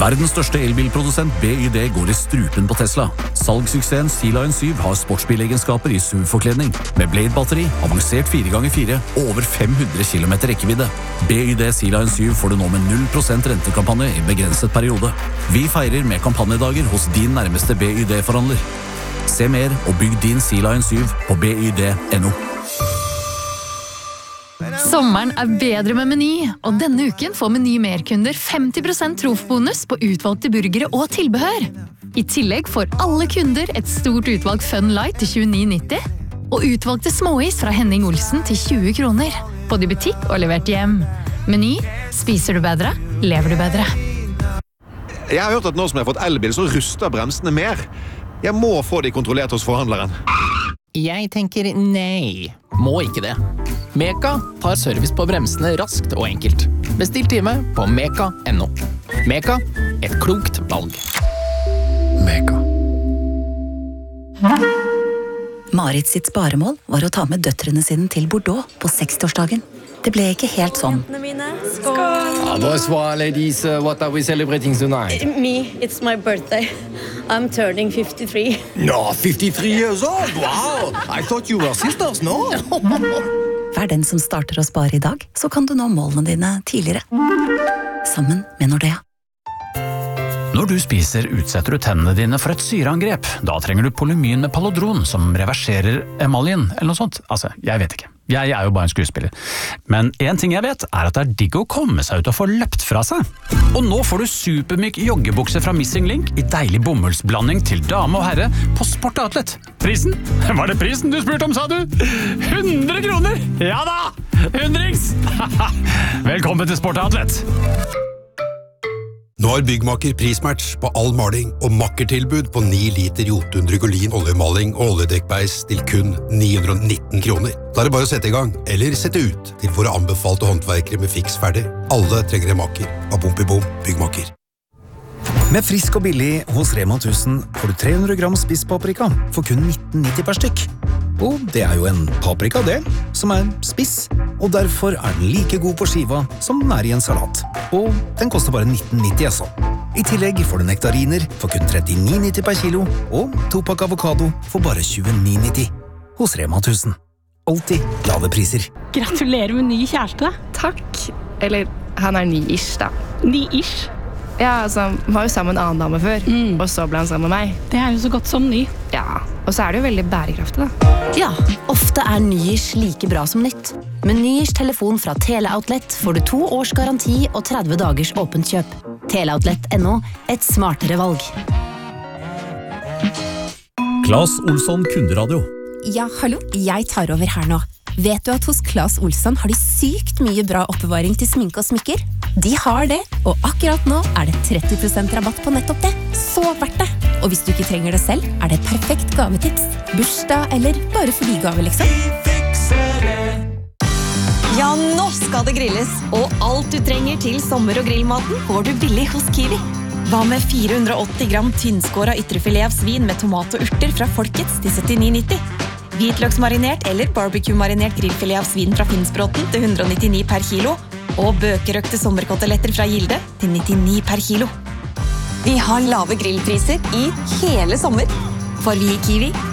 Verdens største elbilprodusent BYD går i strupen på Tesla. Salgssuksessen Sea-Lion 7 har sportsbilegenskaper i SUV-forkledning, med Blade-batteri, avansert 4x4 og over 500 km rekkevidde. BYD Sea-Lion 7 får du nå med 0% rentekampanje i begrenset periode. Vi feirer med kampanjedager hos din nærmeste BYD-forhandler. Se mer og bygg din Sea-Lion 7 på byd.no. Sommeren bedre med Meny, og denne uken får Meny Merkunder 50% trofbonus på utvalgte burgere og tilbehør. I tillegg får alle kunder et stort utvalg Fun Light til 29,90, og utvalgte småis fra Henning Olsen til 20 kroner, både i butikk og levert hjem. Meny, spiser du bedre, lever du bedre. Jeg har hørt at nå som jeg har fått elbil, så ruster bremsene mer. Jeg må få de kontrollert hos forhandleren. Jeg tenker nei, må ikke det. Meka tar service på bremsene raskt og enkelt. Bestill time på meka.no. Meka, et klokt valg. Meka. Marit sitt sparemål var å ta med døtrene sine til Bordeaux på 60-årsdagen. Det ble ikke helt sånn. Skål! Bonsoir, ladies. What are we celebrating tonight? Me, it's my birthday. I'm turning 53. No, 53 years old. Wow! I thought you were sisters, no? Vær den som starter å spare i dag, så kan du nå målene dine tidligere. Sammen med Nordea. Når du spiser, utsetter du tennene dine for et syreangrep. Da trenger du Polymyn med Palodron, som reverserer emaljen, eller noe sånt. Altså, jeg vet ikke. Jeg jo bare en skuespiller. Men en ting jeg vet, at det digg å komme seg ut og få løpt fra seg. Og nå får du supermyk joggebukse fra Missing Link i deilig bomullsblanding til dame og herre på Sport Outlet. Prisen? Var det prisen du spurte om, sa du? 100 kroner! Ja da! 100-rings! Velkommen til Sport Outlet. Nå har Byggmaker prismatch på all maling og makkertilbud på 9 liter Jotun Drygolin oljemaling og oljedekkbeis til kun 919 kroner. Da det bare å sette i gang, eller sette ut til våre anbefalte håndverkere med fiks ferdig. Alle trenger en makker. Av bom i bom, Byggmaker. Med frisk og billig hos Rema 1000 får du 300 gram spisspaprika for kun 19,90 per stykk. Og det jo en paprika det, som spiss, og derfor den like god på skiva som den I en salat. Og den koster bare 19,90 altså. I tillegg får du nektariner for kun 39,90 per kilo, og 2-pakk avokado for bare 29,90. Hos Rema 1000. Alltid lave priser. Gratulerer med ny kjæreste. Takk. Eller, han ny-ish da. Ny-ish? Ja, altså, han var jo sammen med en annen dame før, og så ble han sammen med meg. Det jo så godt som ny. Ja, og så det jo veldig bærekraftig da. Ja, ofte ny-ish like bra som nytt. Med ny-ish telefon fra Teleoutlet får du 2 års garanti og 30 dagers åpent kjøp. Teleoutlet.no, et smartere valg. Claes Olsson Kunderadio. Ja, hallo, jeg tar over her nå. Vet du at hos Claes Olsson har de sykt mye bra oppbevaring til sminke og smykker? De har det, og akkurat nå det 30% rabatt på nettopp det. Så verdt det! Og hvis du ikke trenger det selv, det et perfekt gavetips. Bursdag eller bare for de gave, liksom. Ja, nå skal det grilles, og alt du trenger til sommer- og grillmaten får du billig hos Kiwi. Hva med 480 gram tynnskåret ytrefilet av svin med tomat og urter fra Folkets til 79,90? Hvitløksmarinert eller barbecue-marinert grillfilet av svin fra Finnsbråten til 199 per kilo, og bøkerøkte sommerkoteletter fra Gilde til 99 per kilo. Vi har lave grillpriser i hele sommer, for vi I Kiwi